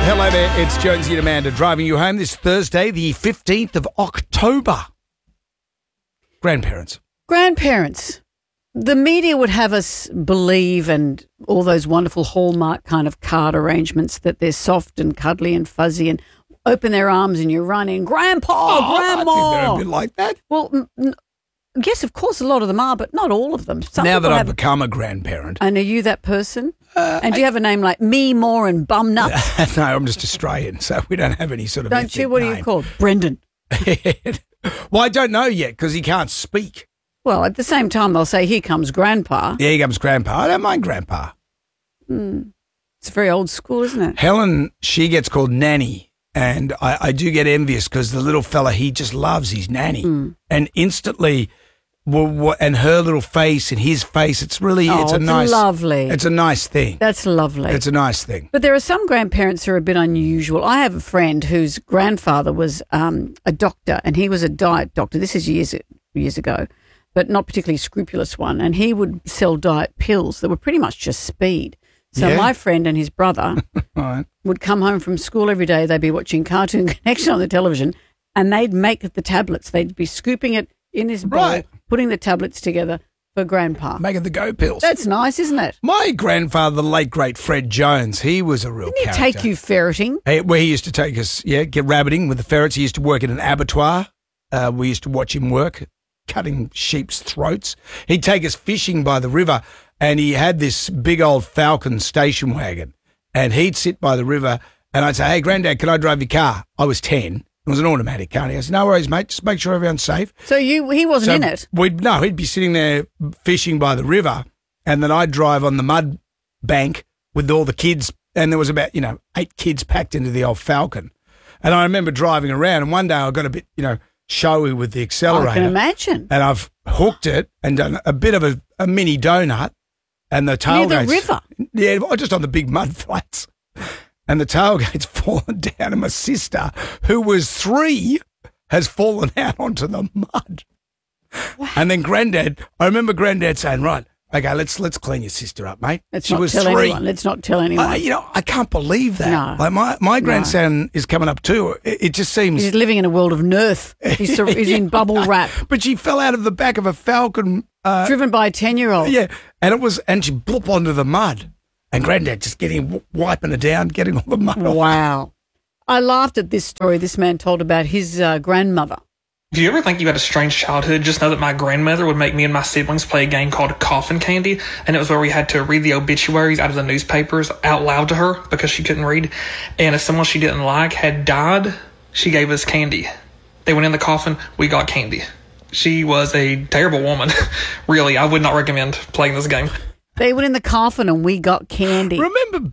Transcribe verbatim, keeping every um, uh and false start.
Hello there, it's Jonesy and Amanda driving you home this Thursday, the fifteenth of October. Grandparents. Grandparents. The media would have us believe, and all those wonderful Hallmark kind of card arrangements, that they're soft and cuddly and fuzzy and open their arms and you run in, Grandpa, Oh, Grandma. I think they're a bit like that. Well, n- n- yes, of course, a lot of them are, but not all of them. Some now that people I've have- become a grandparent. And are you that person? Uh, and do you have a name like Me, More, and Bum Nuts? No, I'm just Australian, so we don't have any sort of Don't ethnic you? What are name. you called? Brendan. Well, I don't know yet because he can't speak. Well, at the same time, they'll say, here comes Grandpa. Here comes Grandpa. I don't mind Grandpa. It's very old school, isn't it? Helen, she gets called Nanny, and I, I do get envious because the little fella, he just loves his nanny. Mm. And instantly, w- w- and her little face and his face, it's really, Oh, it's a it's nice, lovely. It's a nice thing. That's lovely. It's a nice thing. But there are some grandparents who are a bit unusual. I have a friend whose grandfather was um, a doctor, and he was a diet doctor. This is years years ago, but not particularly scrupulous one. And he would sell diet pills that were pretty much just speed. So Yeah. my friend and his brother All right. would come home from school every day. They'd be watching Cartoon Connection on the television, and they'd make the tablets. They'd be scooping it in his bowl, Right. putting the tablets together for Grandpa. Making the go pills. That's nice, isn't it? My grandfather, the late great Fred Jones, he was a real Didn't he character. take you ferreting? Hey, where he used to take us, yeah, get rabbiting with the ferrets. He used to work in an abattoir. Uh, we used to watch him work, cutting sheep's throats. He'd take us fishing by the river, and he had this big old Falcon station wagon, and he'd sit by the river, and I'd say, hey, Granddad, can I drive your car? I was ten. It was an automatic car. And he goes, no worries, mate. Just make sure everyone's safe. So you, he wasn't So in it. We'd, no, he'd be sitting there fishing by the river, and then I'd drive on the mud bank with all the kids, and there was about, you know, eight kids packed into the old Falcon. And I remember driving around, and one day I got a bit, you know, showy with the accelerator. I can imagine. And I've hooked it and done a bit of a, a mini donut, and the tailgates. Near the river? Yeah, well, just on the big mud flats. And the tailgate's fallen down, and my sister, who was three, has fallen out onto the mud. Wow. And then Granddad, I remember Granddad saying, right, okay, let's let's clean your sister up, mate. Let's she not was tell three. anyone. Let's not tell anyone. I, you know, I can't believe that. No. Like my, my grandson is coming up too. It, it just seems. He's living in a world of Nerf. He's, sur- he's in bubble wrap, But she fell out of the back of a Falcon. Uh, driven by a ten-year-old. yeah, and it was, and she blooped onto the mud. And Granddad just getting, wiping her down, getting all the mud off. Wow. I laughed at this story this man told about his uh, grandmother. If you ever think you had a strange childhood, just know that my grandmother would make me and my siblings play a game called Coffin Candy, and it was where we had to read the obituaries out of the newspapers out loud to her because she couldn't read. And if someone she didn't like had died, she gave us candy. They went in the coffin, we got candy. She was a terrible woman. Really, I would not recommend playing this game. They went in the coffin and we got candy. Remember